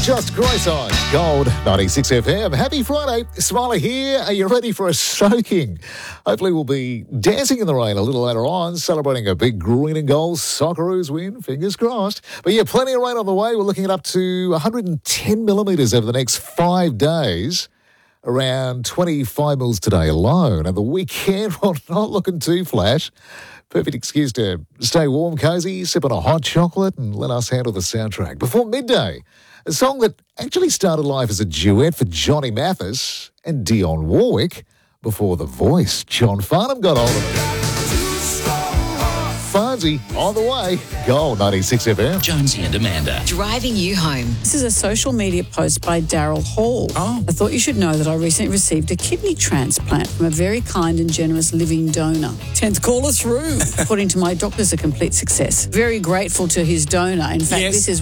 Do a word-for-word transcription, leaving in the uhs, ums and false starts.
Just Grace on Gold ninety-six F M. Happy Friday. Smiley here. Are you ready for a soaking? Hopefully we'll be dancing in the rain a little later on, celebrating a big green and gold Socceroos win. Fingers crossed. But yeah, plenty of rain on the way. We're looking at up to one hundred ten millimetres over the next five days. Around twenty-five mils today alone. And the weekend, well, not looking too flash. Perfect excuse to stay warm, cosy, sip on a hot chocolate and let us handle the soundtrack. Before midday, a song that actually started life as a duet for Johnny Mathis and Dionne Warwick before The Voice. John Farnham got hold of it. Fonzie on the way. Gold ninety-six F M. Jonesy and Amanda. Driving you home. This is a social media post by Daryl Hall. Oh. I thought you should know that I recently received a kidney transplant from a very kind and generous living donor. tenth caller through. According to my doctors, a complete success. Very grateful to his donor. In fact, Yes. this is